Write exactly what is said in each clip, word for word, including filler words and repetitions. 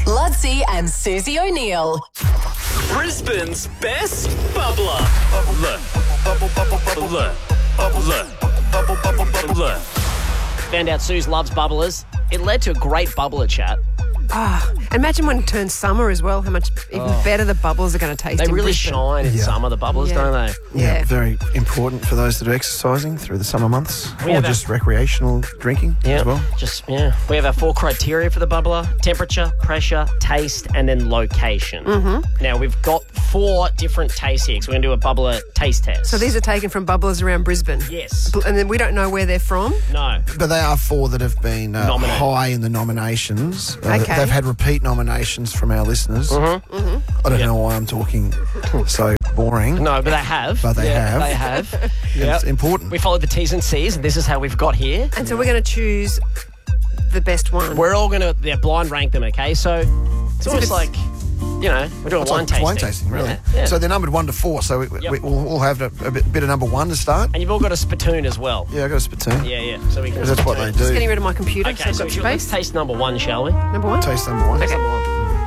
Ludsey and Susie O'Neill. Brisbane's best bubbler. Bubbler. Bubbler. Bubbler. Bubbler. Found out Suze loves bubblers. It led to a great bubbler chat. Ah, imagine when it turns summer as well, how much even better the bubbles are going to taste. They in really Brisbane. shine in Yeah. summer, the bubblers, Yeah. don't they? Yeah, Yeah. very important for those that are exercising through the summer months, We or have just recreational drinking as well. Just, yeah. We have our four criteria for the bubbler: temperature, pressure, taste, and then location. Mm-hmm. Now, we've got four different taste here, so we're going to do a bubbler taste test. So these are taken from bubblers around Brisbane. Yes. Bl- And then we don't know where they're from. No. But they are four that have been uh, Nominated. high in the nominations. Uh, Okay. They've had repeat nominations from our listeners. Mm-hmm. I don't know why I'm talking so boring. No, but they have. But they Yeah, have. They have. It's Yep. important. We followed the T's and C's, and this is how we've got here. And so we're going to choose the best one. We're all going to yeah, blind rank them, okay? So it's almost it's- like, you know, we're doing It's wine like tasting. wine tasting, really. Yeah, yeah. So they're numbered one to four. So we, Yep. we, we'll all have a, a bit, bit of number one to start. And you've all got a spittoon as well. Yeah, I got a spittoon. Yeah, yeah. So we can. 'Cause that's what they spittoon. do. Getting rid of my computer, so Okay, I've so got shall- let's space. taste number one, shall we? Number one. Taste number one. Number one.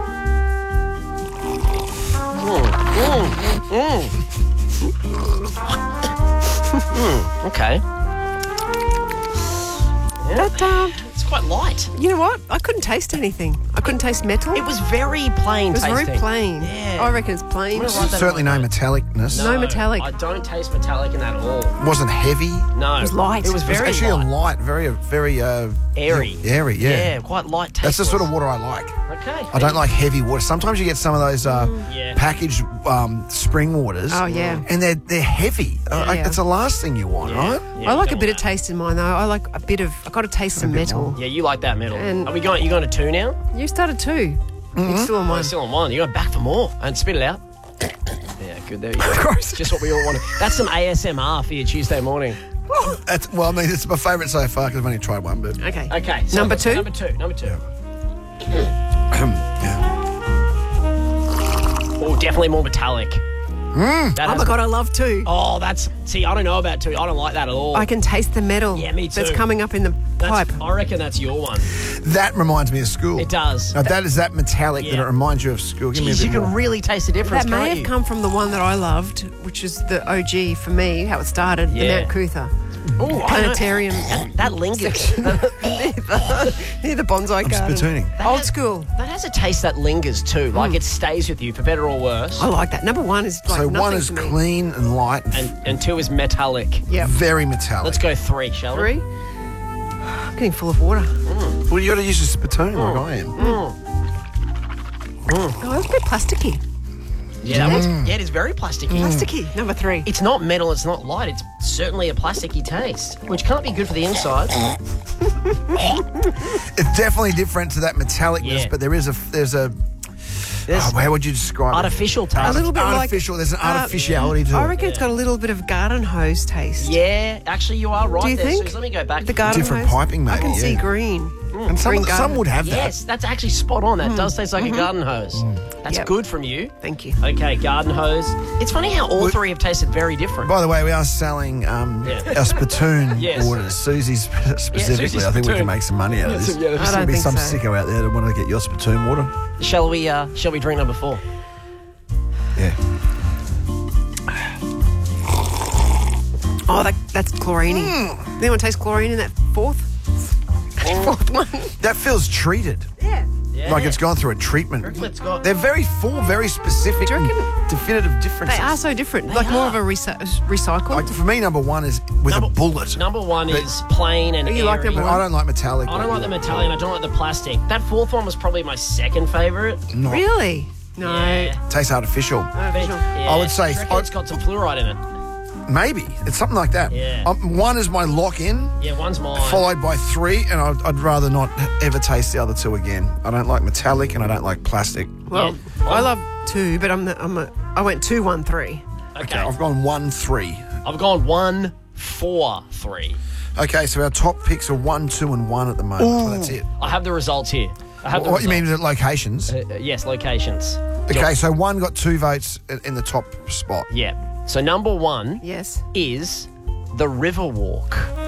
Mm, okay. That, um, It's quite light. you know what? I couldn't taste anything. I couldn't taste metal. It was very plain It was tasting. very plain. Yeah. I reckon it's plain. I'm gonna write that Certainly in no my notes. metallicness. No metallic. I don't taste metallic in that at all. Wasn't heavy. No. It was light. It was It was very actually light. a light, very, very uh, Airy. Airy, yeah. Yeah, quite light taste. That's the sort of water I like. Okay. I don't like heavy water. Sometimes you get some of those uh, Yeah. packaged um, spring waters. Oh, yeah. And they're they're heavy. Uh, like, Yeah. that's the last thing you want, right? Yeah, I like you a don't bit of want taste in mine, though. I like a bit of. I got to taste some bit metal. more. that. Yeah, you like that metal. And- Are we going? You going to two now? You started two. Mm-hmm. It's still on Oh, mine. still on one. You got back for more and spit it out. Yeah, good. There you go. Gross. Just what we all wanted. That's some A S M R for your Tuesday morning. That's, well, I mean, it's my favourite so far because I've only tried one, but Okay. Okay. so- Number two? Number two. Number two. yeah. Oh, definitely more metallic. Mm. Oh my god, I love two. Oh, that's. See, I don't know about two. I don't like that at all. I can taste the metal. Yeah, me That's too. coming up in the That's- pipe. I reckon that's your one. That reminds me of school. It does. Now, that is that metallic that Yeah. it reminds you of school. Give me a Jeez, bit you can more. really taste the difference, That may can't have you? come from the one that I loved, which is the O G for me, how it started, the Yeah. Mount Cootha. Ooh, I know. Planetarium. That, that lingers. Near the bonsai I'm garden. spitooning. Old school. That has a taste that lingers too. Like it stays with you for better or worse. I like that. Number one is like So nothing one is to me. clean and light and, And, and two is metallic. Yep. very metallic. Let's go three, shall we? Three. I'm getting full of water. Well, you got to use a spittoon like I am. Oh, it's a bit plasticky. Yeah, that one's, yeah, it is very plasticky. Plasticky. Number three. It's not metal, it's not light, it's certainly a plasticky taste, which can't be good for the inside. It's definitely different to that metallicness, Yeah. but there is a there's a. There's Oh, how would you describe it? artificial taste. a little bit artificial. like There's an uh, artificiality to I it. reckon it's got a little bit of garden hose taste. Yeah, actually you are right Do you there, think? Suze. Let me go back. The garden Different hose. piping, I maybe, can see yeah. green. And some, Green some garden. would have that. Yes, that's actually spot on. That does taste like a garden hose. That's Yep. good from you. Thank you. Okay, garden hose. It's funny how all Well- three have tasted very different. By the way, we are selling um, Yeah. our spittoon Yes. orders. Susie's specifically. Susie's I think we spittoon. can make some money out of this. Yeah, I There's don't going to be think some so. sicko out there that want to get your spittoon water. Shall we? Uh, shall we drink number four? Yeah. Oh, that, that's chlorine. Mm. Anyone taste chlorine in that fourth? Fourth one. That feels treated. Yeah. Yeah. Like it's gone through a treatment. It's got. They're very four very specific Do you and reckon- definitive They differences. are so different. like more are. of a recy- recycle. Like for me, number one is with Number- a bullet. Number one But- is plain and Oh, you like airy. number But I don't like metallic. I don't like the metallic. I don't like the plastic. That fourth one was probably my second favourite. Not- really? No. Yeah. Tastes artificial. Artificial. Yeah. I would say- Do you reckon I- it's got some fluoride in it. Maybe it's something like that. Yeah. Um, one is my lock in, Yeah, one's mine. followed by three, and I'd, I'd rather not ever taste the other two again. I don't like metallic, and I don't like plastic. Well, Yeah. I love two, but I'm the, I'm a, I went two, one, three. Okay. I've gone one, three. I've gone one, four, three. Okay, so our top picks are one, two, and one at the moment. Well, that's it. I have the results here. I have the What you mean results. is it locations? Uh, uh, yes, locations. Okay, so one got two votes in- in the top spot. Yeah. So number one Yes. is the Riverwalk.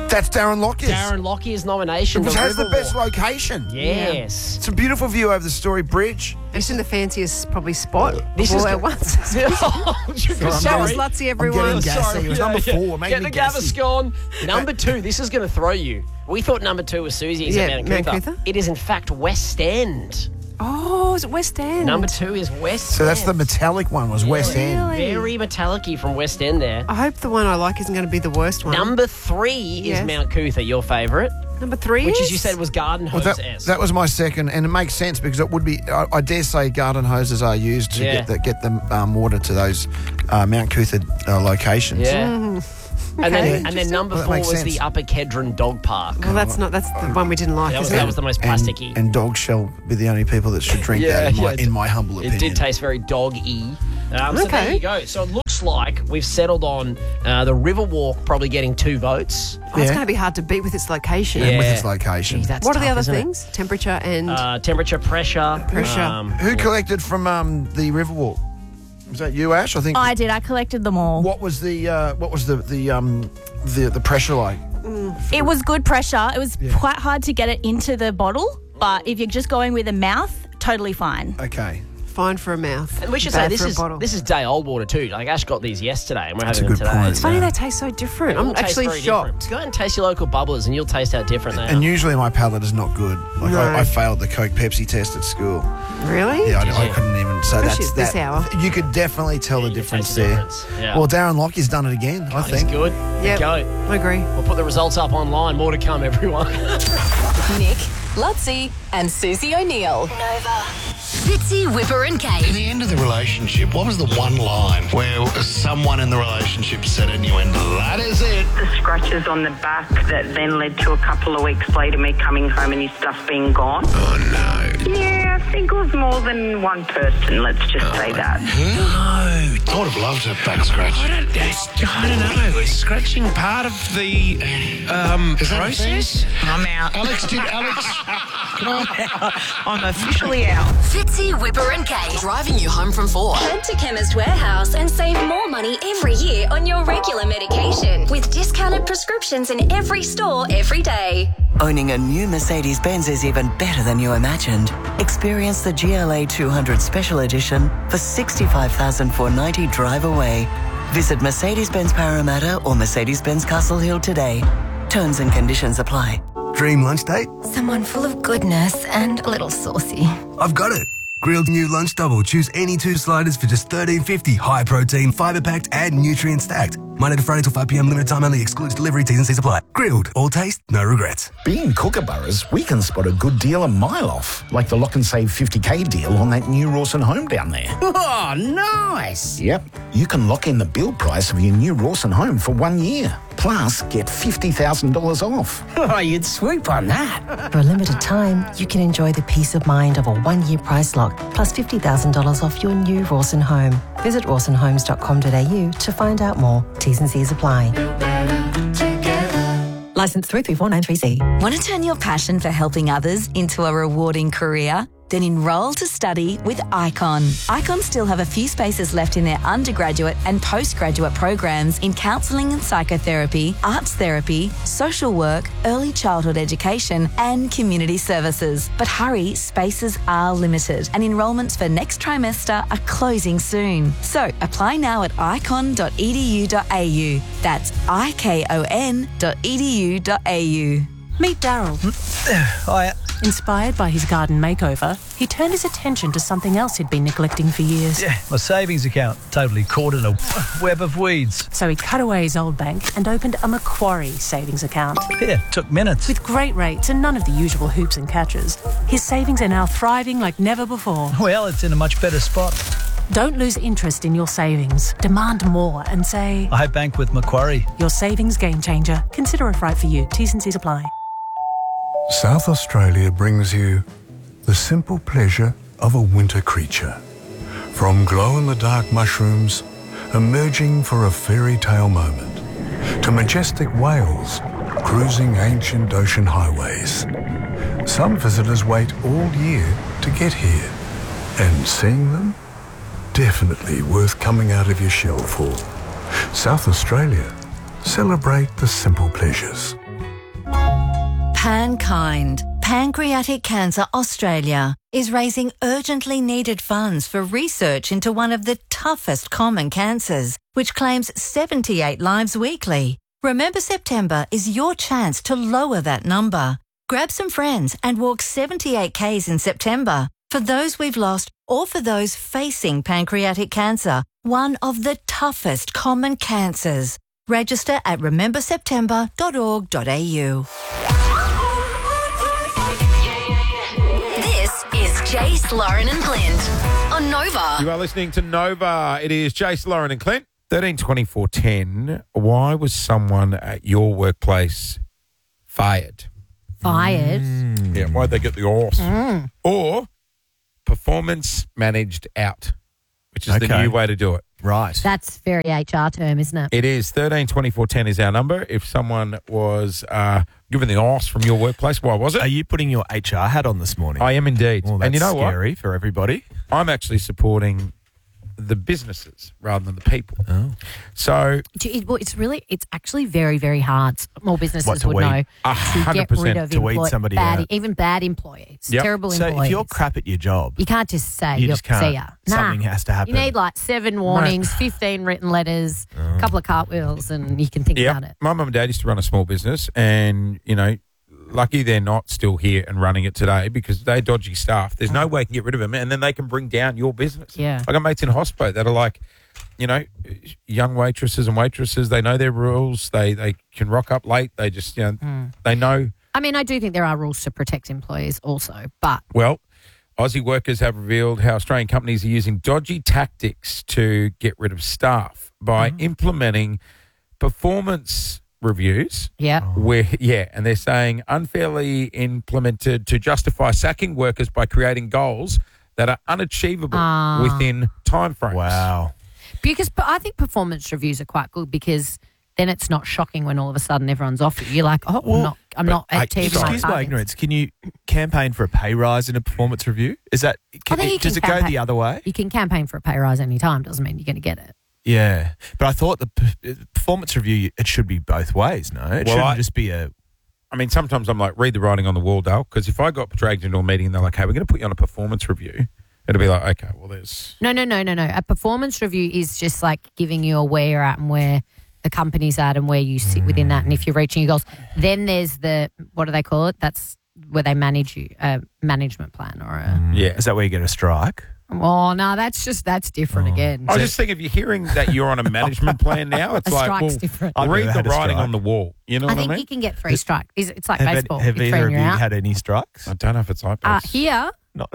That's Darren Lockyer's. Darren Lockyer's nomination. Which the has the Riverwalk. best location. Yes. It's a beautiful view over the Story Bridge. It's in the fanciest probably spot. This all is at go- once. Oh, That sorry. was Lutzy, everyone. I'm getting gassy. It was number four. Making Get me the gassy. Gaviscon. Number two. This is going to throw you. We thought number two was Susie's Yeah, at Mount Mount Cootha. Cootha. It is in fact West End. Oh, is it West End? Number two is West So that's the End. metallic one, was West End. Really? Very metallic-y from West End there. I hope the one I like isn't going to be the worst one. Number three is Yes. Mount Cootha, your favourite, Number three which, is? as you said, was Garden Well, Hose that, S. that was my second, and it makes sense because it would be, I, I dare say, garden hoses are used to Yeah. get the, get the um, water to those uh, Mount Cootha uh, locations. Yeah. And Okay, then, and then interesting. number Well, that four makes was sense. the Upper Kedron Dog Park. Well, that's not. That's the one we didn't like, That was, isn't that it? was the most And, plasticky. and dogs shall be the only people that should drink Yeah, that, in my, yeah, it's- in my humble It opinion. did taste very dog-y. Um, so there Okay. you go. So it looks like we've settled on uh, the Riverwalk probably getting two votes. Oh, it's Yeah. going to be hard to beat with its location. And with Yeah. its location. Geez, that's What are the tough, other isn't it? things? Temperature and Uh, temperature, pressure. Pressure. Um, Who collected from um, the Riverwalk? Was that you, Ash? I think. I did. I collected them all. What was the uh, what was the the um the the pressure like? It was good pressure. It was quite hard to get it into the bottle, but if you're just going with a mouth, totally fine. Okay. fine for a mouth. And we should say bad this for a is bottle. this is day old water too. Like Ash got these yesterday, and we're That's having a them good today. point. It's funny they taste so different. They all I'm taste actually very shocked. different. Go and taste your local bubblers, and you'll taste how different they are. And usually my palate is not good. Like No. I, I failed the Coke Pepsi test at school. Really? Yeah, I, I you? couldn't even. So Especially that's at this that. hour. You could definitely tell the you could difference taste the there. difference, yeah. Well, Darren Lockie's done it again. I He's think. good. Yep. Go. I agree. We'll put the results up online. More to come, everyone. Nick, Lutzy, and Susie O'Neill. Nova. Fitzy, Whipper, and At Kate. the end of the relationship, what was the one line where someone in the relationship said and you went, that is it? The scratches on the back that then led to a couple of weeks later me coming home and his stuff being gone. Oh, no. Yeah, I think it was more than one person, let's just say that. No. I would have loved a back scratch. I don't, it's- I don't know. Is scratching part of the um, Is that a process? I'm out. Alex, did Alex... Can I... I'm officially out. Fitzy, Whipper, and Kate. Driving you home from four. Head to Chemist Warehouse and save more money every year on your regular medication with discounted prescriptions in every store every day. Owning a new Mercedes-Benz is even better than you imagined. Experience the G L A two hundred Special Edition for sixty-five thousand four hundred ninety drive away. Visit Mercedes-Benz Parramatta or Mercedes-Benz Castle Hill today. Terms and conditions apply. Dream lunch date? Someone full of goodness and a little saucy. I've got it. Grilled new lunch double. Choose any two sliders for just thirteen fifty. High protein, fibre packed, and nutrient stacked. Monday to Friday till five p.m. Limited time only. Excludes delivery. T's and C's apply. Grilled. All taste, no regrets. Being Kookaburras, we can spot a good deal a mile off, like the Lock and Save fifty K deal on that new Rawson home down there. Oh, nice. Yep, you can lock in the build price of your new Rawson home for one year. Plus, get fifty thousand dollars off. Oh, you'd swoop on that. For a limited time, you can enjoy the peace of mind of a one-year price lock plus fifty thousand dollars off your new Rawson home. Visit rawson homes dot com dot a u to find out more. T's and C's apply. Licence three three four nine three C. Want to turn your passion for helping others into a rewarding career? Then enroll to study with Icon. Icon still have a few spaces left in their undergraduate and postgraduate programs in counselling and psychotherapy, arts therapy, social work, early childhood education, and community services. But hurry, spaces are limited, and enrolments for next trimester are closing soon. So apply now at icon dot e d u dot a u. That's I K O N dot e d u dot a u. Meet Daryl. I, Inspired by his garden makeover, he turned his attention to something else he'd been neglecting for years. yeah, my savings account totally caught in a web of weeds. So he cut away his old bank and opened a Macquarie savings account. Yeah, took minutes. With great rates and none of the usual hoops and catches, his savings are now thriving like never before. Well, it's in a much better spot. Don't lose interest in your savings. Demand more and say, I bank with Macquarie. your savings game changer. Consider if right for you. T's and C's apply. South Australia brings you the simple pleasure of a winter creature. From glow-in-the-dark mushrooms emerging for a fairy tale moment, to majestic whales cruising ancient ocean highways. Some visitors wait all year to get here, and seeing them, definitely worth coming out of your shell for. South Australia, celebrate the simple pleasures. Pankind, Pancreatic Cancer Australia, is raising urgently needed funds for research into one of the toughest common cancers, which claims seventy-eight lives weekly. Remember September is your chance to lower that number. Grab some friends and walk seventy-eight kays in September for those we've lost or for those facing pancreatic cancer, one of the toughest common cancers. Register at remember september dot org dot a u. This is Jace, Lauren and Clint on Nova. You are listening to Nova. It is Jace, Lauren and Clint. thirteen twenty-four ten. Why was someone at your workplace fired? Fired? Mm. Yeah, why'd they get the arse? Mm. Or performance managed out, which is the Okay. new way to do it. Right. That's very H R term, isn't it? It is. thirteen twenty-four ten is our number. If someone was uh, given the arse from your workplace, why was it? Are you putting your H R hat on this morning? I am indeed. Well, that's and you know scary what? for everybody. I'm actually supporting the businesses rather than the people. Oh. So Do you- well, it's really, it's actually very, very hard. Small businesses What, to would weed? know A to hundred get rid percent of to weed employ- somebody bad, out. even bad employees, Yep. terrible So employees. if you're crap at your job, you can't just say You you're just can't. see ya. Something Nah. has to happen. You need like seven warnings, fifteen written letters, a couple of cartwheels, and you can think yeah, about it. my mum and dad used to run a small business, and you know, lucky they're not still here and running it today because they're dodgy staff. There's no way you can get rid of them, and then they can bring down your business. Yeah. I got mates in hospo that are like, you know, young waitresses and waitresses. They know their rules. They they can rock up late. They just, you know, Mm. they know. I mean, I do think there are rules to protect employees also, but Well, Aussie workers have revealed how Australian companies are using dodgy tactics to get rid of staff by implementing performance reviews. Yeah. Where, yeah, and they're saying unfairly implemented to justify sacking workers by creating goals that are unachievable Ah. within timeframes. Wow. because but I think performance reviews are quite good because then it's not shocking when all of a sudden everyone's off you. You're like, oh, I'm not, I'm not at T V. Excuse my ignorance. Can you campaign for a pay rise in a performance review? Is that can, I think you does can it go campaign- the other way? You can campaign for a pay rise any time. Doesn't mean you're going to get it. Yeah, but I thought the p- performance review it should be both ways. No, it Well, shouldn't I- just be a. I mean, sometimes I'm like, read the writing on the wall, Dale, because if I got dragged into a meeting and they're like, hey, we're going to put you on a performance review, it'll be like, okay, well, there's... No, no, no, no, no. A performance review is just like giving you a where you're at and where the company's at and where you sit within that and if you're reaching your goals. Then there's the, what do they call it? That's where they manage you, a management plan or a... Yeah. Is that where you get a strike? Oh, no, that's just, that's different again. I just think if you're hearing that you're on a management plan now, it's A like, strike's well, different. I've read never the had a writing strike. on the wall. You know I what I think mean? you can get three strikes. It's, it's like have baseball. Any, have You're either throwing of you you out. had any strikes? I don't know if it's like Uh, this. here? Not.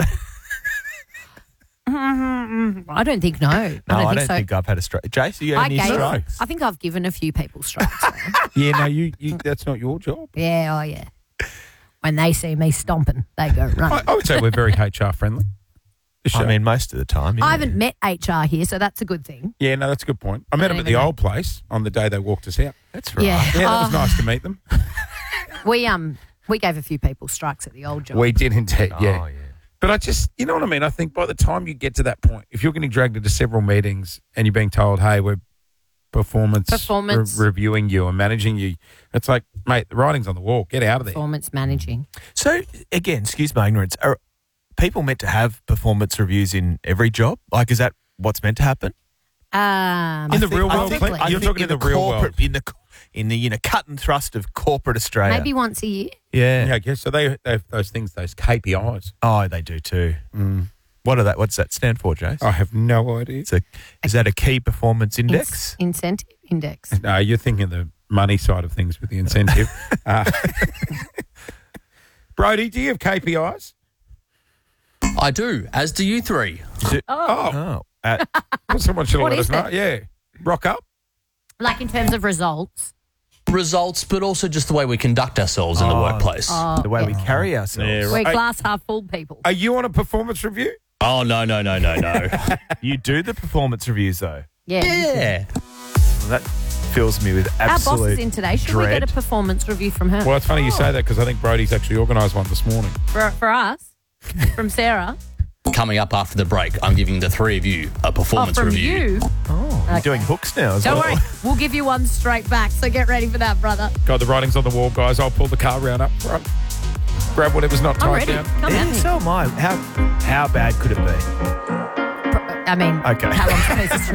I don't think no. I No, don't I think don't so. think I've had a strike. Jace, you I had any gave- strikes? I think I've given a few people strikes. Yeah, no, you, you. That's not your job. yeah, oh yeah. When they see me stomping, they go run. I, I would say we're very H R friendly. The I show. mean, most of the time. Yeah. I haven't met H R here, so that's a good thing. Yeah, no, that's a good point. I met don't them at even the know. old place on the day they walked us out. That's right. Yeah, Yeah, that was Oh, nice to meet them. We um we gave a few people strikes at the old job. We did indeed, yeah. Oh, yeah. But I just, you know what I mean? I think by the time you get to that point, if you're getting dragged into several meetings and you're being told, hey, we're performance, Performance. re- reviewing you and managing you, it's like, mate, the writing's on the wall. Get out of there. Performance managing. So again, excuse my ignorance. Are people meant to have performance reviews in every job? Like, is that what's meant to happen? Um, In the I real I world, think- Clint? I You're think talking in the the real corporate- world. in the in the you know cut and thrust of corporate Australia. maybe once a year. Yeah. Yeah, I guess. So they, they have those things, those K P Is. Oh, they do too. What are that? What's that stand for, Jace? I have no idea. It's a, is that a key performance index? In- incentive index. No, you're thinking the money side of things with the incentive. uh, Brody, do you have K P Is? I do, as do you three. Oh, Oh, uh, well, someone should have What let is us know. it? Yeah. Rock up. Like in terms of results. Results, but also just the way we conduct ourselves in the Oh. workplace. Oh, the way we yeah. carry ourselves. Yeah, We're right. glass half full people. Are you on a performance review? Oh, no, no, no, no, no. You do the performance reviews though. Yeah. yeah. Well, that fills me with Our absolute boss is in today. Should we dread. get a performance review from her? Well, it's funny you say that because I think Brody's actually organised one this morning. For, for us, from Sarah. coming up after the break, I'm giving the three of you a performance oh, from review. you? Oh, you're doing hooks now as Don't well. worry. We'll give you one straight back. So get ready for that, brother. God, the writing's on the wall, guys. I'll pull the car round up front. Grab whatever's not I'm tied ready. down. Come at me. So am I. How, how bad could it be? I mean, Okay. how long's a piece of string?